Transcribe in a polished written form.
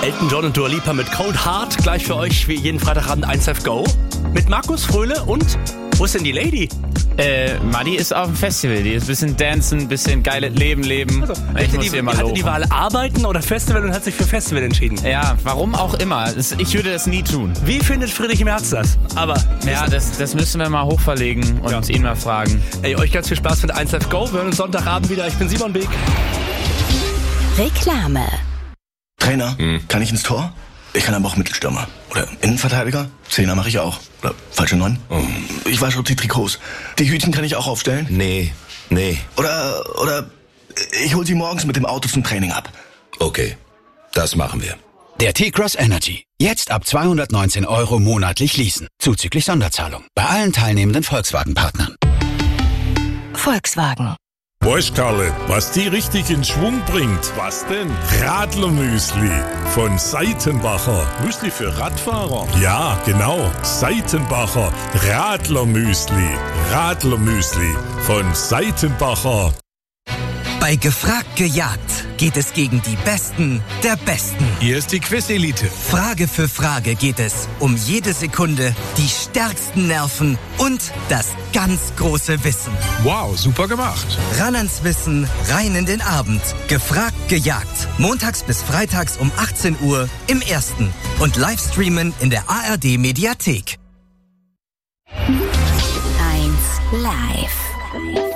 Elton John und Dua Lipa mit Cold Heart. Gleich für euch wie jeden Freitagabend 1Live Go. Mit Markus Fröhle und... Wo ist denn die Lady? Madi ist auf dem Festival. Die ist ein bisschen dancen, ein bisschen geiles Leben. Also, hatte die Wahl arbeiten oder Festival und hat sich für Festival entschieden? Ja, warum auch immer. Ich würde das nie tun. Wie findet Friedrich Merz das? Aber ja, das müssen wir mal hochverlegen und ihn mal fragen. Ey, euch ganz viel Spaß mit 1Live Go. Wir hören uns Sonntagabend wieder. Ich bin Simon Beek. Reklame. Trainer, kann ich ins Tor? Ich kann aber auch Mittelstürmer. Oder Innenverteidiger? Zehner mache ich auch. Oder falsche 9? Ich wasche auch die Trikots. Die Hütchen kann ich auch aufstellen? Nee. Oder ich hol sie morgens mit dem Auto zum Training ab. Okay, das machen wir. Der T-Cross Energy. Jetzt ab 219 € monatlich leasen. Zuzüglich Sonderzahlung. Bei allen teilnehmenden Volkswagen-Partnern. Volkswagen. Weißt, Karle, was die richtig in Schwung bringt? Was denn? Radlermüsli von Seitenbacher. Müsli für Radfahrer? Ja, genau. Seitenbacher Radlermüsli. Radlermüsli von Seitenbacher. Bei Gefragt gejagt geht es gegen die Besten der Besten. Hier ist die Quiz-Elite. Frage für Frage geht es um jede Sekunde, die stärksten Nerven und das ganz große Wissen. Wow, super gemacht. Ran ans Wissen, rein in den Abend. Gefragt gejagt. Montags bis freitags um 18 Uhr im Ersten. Und Livestreamen in der ARD-Mediathek. 1 Live.